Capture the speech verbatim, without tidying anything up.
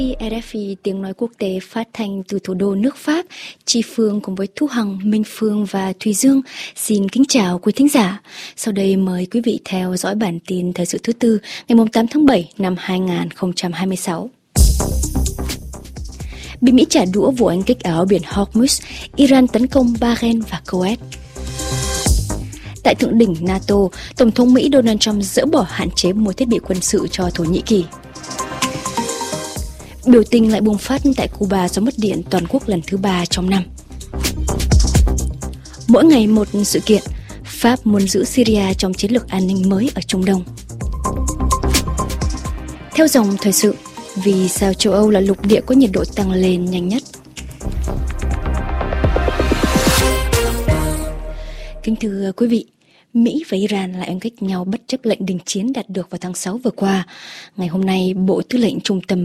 rờ ép i tiếng nói quốc tế phát thanh từ thủ đô nước Pháp, Chi Phương cùng với Thu Hằng, Minh Phương và Thùy Dương xin kính chào quý thính giả. Sau đây mời quý vị theo dõi bản tin thời sự thứ tư ngày tám tháng bảy năm hai nghìn không trăm hai mươi sáu. Bị Mỹ trả đũa vụ anh kích ở biển Hormuz, Iran tấn công Bahrain và Kuwait. Tại thượng đỉnh NATO, Tổng thống Mỹ Donald Trump dỡ bỏ hạn chế mua thiết bị quân sự cho Thổ Nhĩ Kỳ. Biểu tình lại bùng phát tại Cuba do mất điện toàn quốc lần thứ ba trong năm. Mỗi ngày một sự kiện, Pháp muốn giữ Syria trong chiến lược an ninh mới ở Trung Đông. Theo dòng thời sự, vì sao châu Âu là lục địa có nhiệt độ tăng lên nhanh nhất? Kính thưa quý vị, Mỹ và Iran lại oanh kích nhau bất chấp lệnh đình chiến đạt được vào tháng sáu vừa qua. Ngày hôm nay, Bộ Tư lệnh Trung tâm